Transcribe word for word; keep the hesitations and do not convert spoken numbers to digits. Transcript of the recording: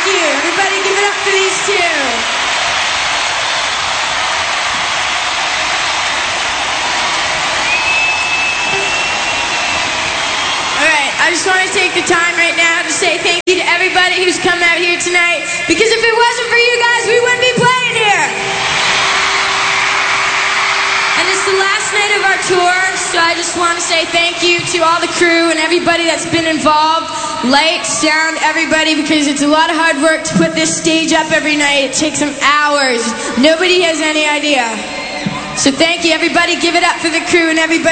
you. Everybody give it up for these two. All right, I just want to take the time right now to say thank you to everybody who's come out here tonight, because if it wasn't for you guys, we wouldn't be playing here. And it's the last night of our tour, so I just want to say thank you to all the crew and everybody that's been involved. Light, sound, everybody, because it's a lot of hard work to put this stage up every night. It takes some hours. Nobody has any idea. So thank you, everybody. Give it up for the crew and everybody.